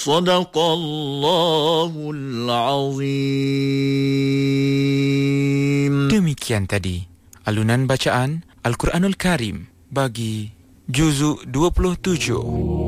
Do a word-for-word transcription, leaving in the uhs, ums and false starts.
Sadaqallahul Azim. Demikian tadi alunan bacaan Al-Quranul Karim bagi juzuk dua puluh tujuh.